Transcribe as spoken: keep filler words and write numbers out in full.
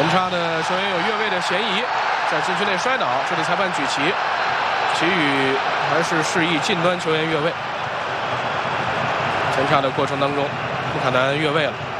前插呢，球员有越位的嫌疑，在禁区内摔倒，这里裁判举旗，旗语还是示意近端球员越位。前插的过程当中，穆卡南越位了。